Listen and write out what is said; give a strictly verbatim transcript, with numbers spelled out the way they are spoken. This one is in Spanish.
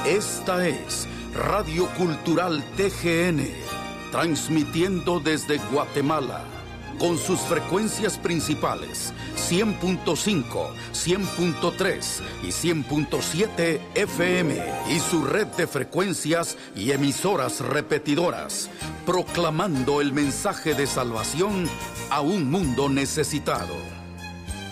Esta es Radio Cultural T G N, transmitiendo desde Guatemala, con sus frecuencias principales, cien punto cinco, cien punto tres y cien punto siete F M, y su red de frecuencias y emisoras repetidoras, proclamando el mensaje de salvación a un mundo necesitado.